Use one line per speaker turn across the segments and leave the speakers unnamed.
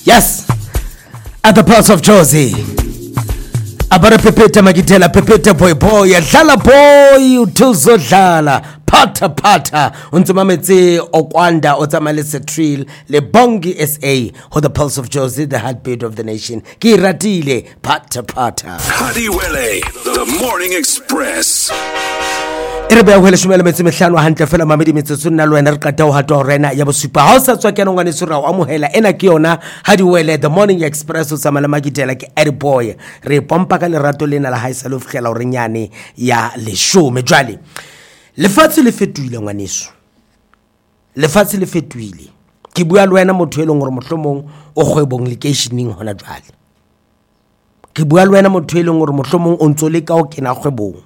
Yes, at the Pulse of Josie. Abara pepeta magitela pepeta boy dlala boy utuzo dlala pata untumametse okwanda otsamalese trill le bongi SA ho the Pulse of Josie, the heartbeat of the nation. Ki ratile pata
Hadiwele, the Morning Express.
Erebe ya hwele shumela metsi mehlano hantle fela mamedi metsotso nna lwena re qata ho hatwa rena ya bosupa ha o sa tswa kena ngwane sura o amohela ena ke yona Hadiwele the Morning Express o tsamala magitela ke Boy re pompa ka lerato lena la haisa lo fihlela hore nyane ya leshome jwale lefatshe le fetoile ngwaneso lefatshe le fetoile ke bua le wena motho e leng hore mohlomong o kgwebong locationing hona jwale ke bua le wena motho e leng hore mohlomong o ntso le ka o kena kgwebong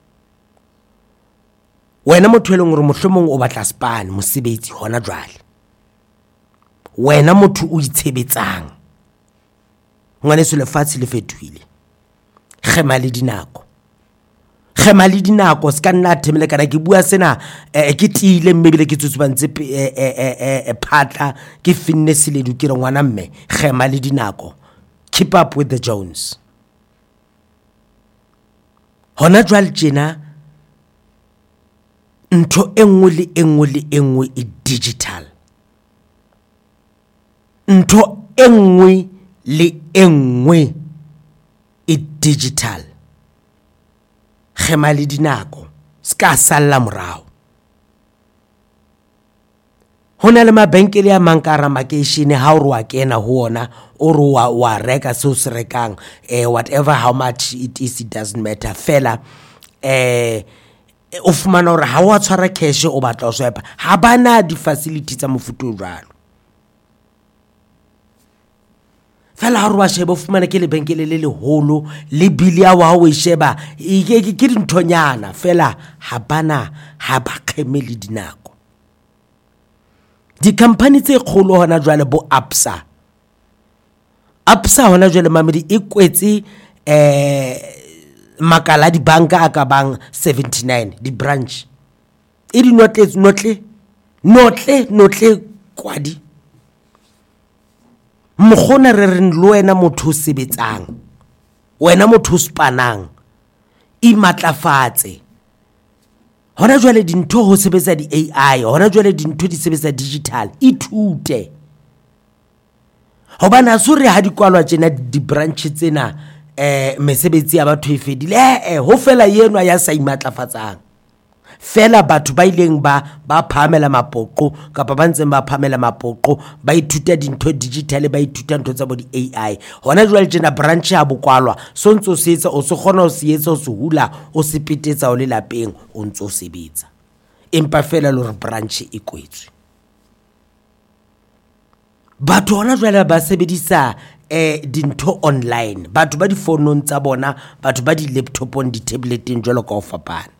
wena motho e leng hore mohlomong o batla span mosebetsi hona jwale wena motho o itshebetsang ngwaneso lefatshe le fetoile khema le dinako ska nna themele kana ke bua sena ke tile mmebile ke tsutsubantse phatla ke finne seledu ke re ngwana mme khema le dinako, keep up with the Jones. Hona jwale tjena ntho engwe le engwe e digital, ntho engwe le engwe e digital. Khema le dinako ska salla morao. Hona le mabenkele a mankara makeishene ha o re wa kena ho ona o re wa reka so se rekang whatever how much it is, it doesn't matter fela o fumana hore ha wa tshwara cash o batla o swipe ha bana di facility tsa mofuto jwalo fela ha re wa sheba o fumana ke lebenkele le leholo le bili ya wa o e sheba ke dinthonyana fela ha bana ha ba khemele dinako. Di company tse kgolo hona jwale bo Absa hona jwale mamedi e kwetse makala di banka a ka bang 79 di branch e di notle kwadi mogona re re lo wena motho sebetsang wena motho spanang I matlafatse hona jwale dintho ho sebetsa di AI hona jwale dintho di sebetsa digital ithute hobana sure ha di kwalwa tjena di branch tsena mesebetsi ya batho e fedile ho fela yenwa ya sa imatlafatsang fela batho ba ileng ba phamela mapoqo kapa ba ntseng ba phamela mapoqo ba ithuta dintho digital ba ithuta ntho tsa bo di AI hona jwale tjena branch ya bokwalwa so ntso se etsa o se gona o se etsa o se hula o se petetsa o le lapeng o ntso sebetsa empa fela lo re branch e kwetswe. Batho hona jwale ba sebedisa dintho online, batho ba di phone tsa bona, batho ba di laptopong, di tableteng jwalo ka o fapana.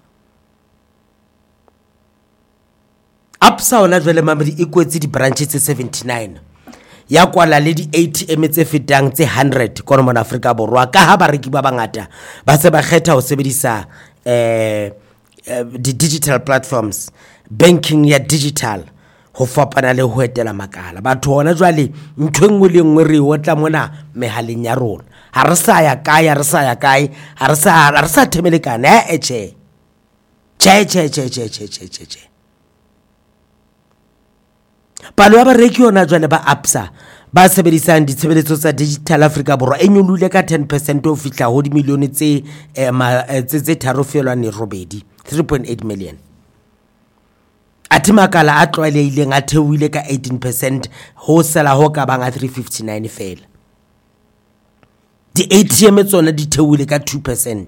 Absa hona jwale mamedi e kwetse di branches tse 79 ya kwala le di ATM tse fetang tse 100 kona mona Afrika Borwa ka ha bareki ba bangata ba se ba kgetha ho sebedisa di digital platforms, banking ya digital ho fapana le ho etela makala. Batho hona jwale ntho engwe le engwe re otla mona mehaleng ya rona, ha re sa ya kae ha re sa themelekana che palo ya bareki hona jwale ba Absa ba sebedisang ditshebeletso tsa digital Afrika Borwa e nyolule ka 10% ho fihla ho di milione tse 3.8 million. Atimakala a tlwaelehileng a theohile ka 18% ho sela ho ka bang 359 fela. Di ATM tsona di theohile ka 2%.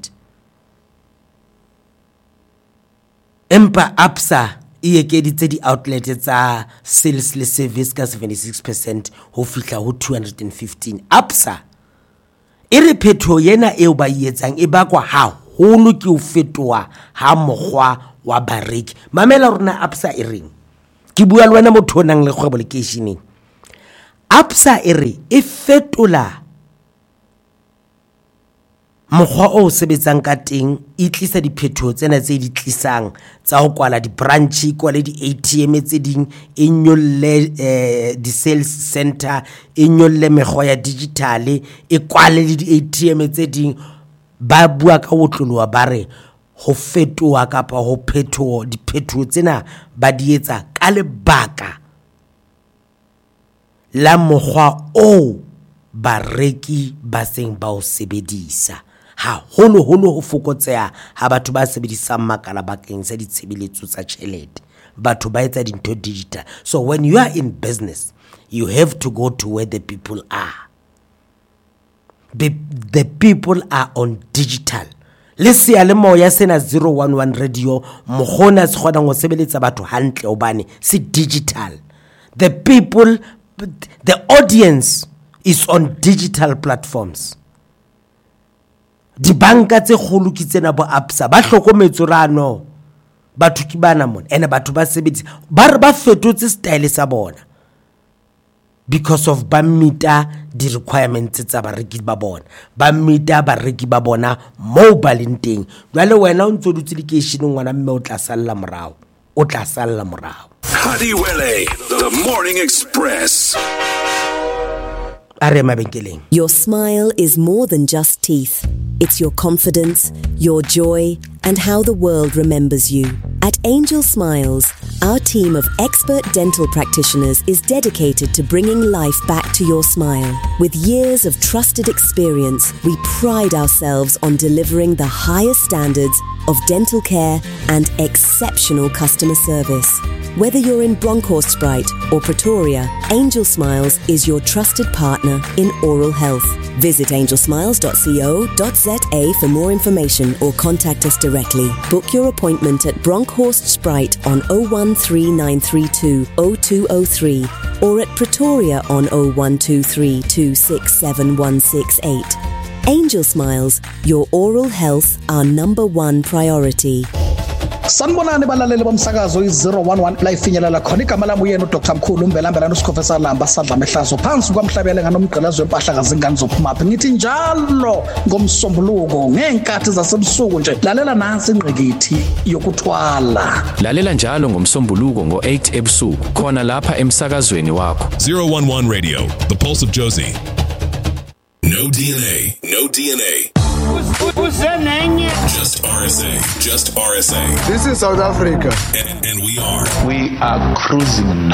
Empa Absa e ekeditse di outlet tsa sales le service ka 76% ho fihla ho 215. Absa e re phetho yena eo ba etsang e bakwa haholo ke ho fetoha ha mokgwa wa bareki. Mamela rona Absa e reng ke bua le wena motho o nang le kgwebo locationeng. Absa e re e fetola mokgwa o sebetsang ka teng e tlisa diphetho tsena tse di tlisang tsa ho kwala di branch kwala di ATM tse ding e nyolle di sales center e nyolle mekgwa ya digital e kwale le di ATM tse ding ba bua ka botloloa ba re ho fetoha kapa ho phetho diphetho tsena ba di etsa ka lebaka la mokgwa o bareki ba seng ba o sebedisa ha holo ho fokotseha ha batho ba sebedisang makala bakeng sa ditshebeletso tsa tjhelete batho ba etsa dintho digital. So when you are in business you have to go to where the people are. The people are on digital. Lesi ya le moya sena 011 radio mogona se kgona go sebeletsa batho hantle obane se digital. The people, the audience is on digital platforms. Di banka tse kholo ki tsena bo Absa ba hlokometse rano batho ki bana mona ene batho ba sebedisa ba re ba fetotse style sa bona because of ba meter di requirements tsa bareki ba bona ba meter bareki ba bona mobile nteng jwale wena o ntse dutse location ngwana mme o tla salla morao
Hadiwele, the Morning Express.
Your smile is more than just teeth. It's your confidence, your joy, and how the world remembers you. At Angel Smiles, our team of expert dental practitioners is dedicated to bringing life back to your smile. With years of trusted experience, we pride ourselves on delivering the highest standards of dental care and exceptional customer service. Whether you're in Bronkhorstspruit or Pretoria, Angel Smiles is your trusted partner in oral health. Visit angelsmiles.co.za for more information or contact us directly. Book your appointment at Bronkhorstspruit on 013932 0203 or at Pretoria on 0123 267 168. Angel Smiles, your oral health, our #1 priority.
Sanibonani balaleli bomsakazo i011 la ifinyelela khona igama lami uyena uDr Mkhulu Mbelambela noSikhofesa Lamba sadla mehlazo phansi kwamhlabele nganomgqelazo wempahla kazingane zophumaphi ngithi njalo ngomsombuluko ngenkathi zasebusuku nje lalela nansi ingqikithi yokuthwala
lalela njalo ngomsombuluko ngo8 ebusuku khona lapha emsakazweni wakho
011 Radio, the pulse of Josie. No DNA, no DNA. Just RSA.
This is South Africa.
And we are
cruising now.